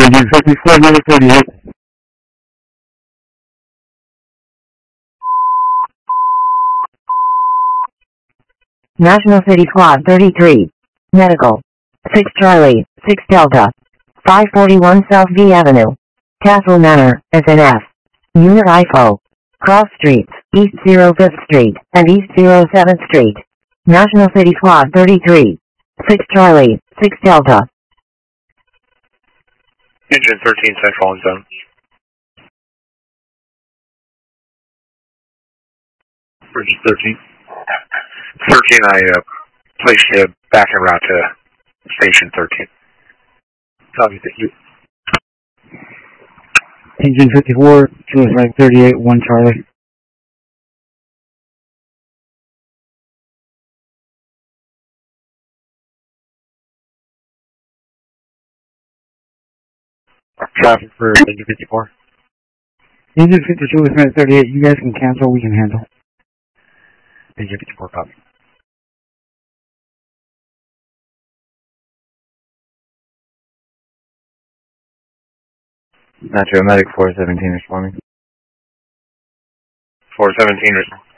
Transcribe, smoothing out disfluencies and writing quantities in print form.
Engine 54, number 38. National City Squad 33. Medical. 6 Charlie, 6 Delta. 541 South V Avenue. Castle Manor, SNF. Unit IFO. Cross Streets, East 05th Street, and East 07th Street. National City Squad 33. 6 Charlie, 6 Delta. Engine 13, Central and Zone. Bridge 13. 13, I placed you back en route to Station 13. Copy, thank you. Engine 54, Julius Mike 38, 1 Charlie. Traffic for Engine 54. Engine 50, Julius Mike 38, you guys can cancel, we can handle. Engine 54, copy. Metro Medic 417 responding. 417 responding.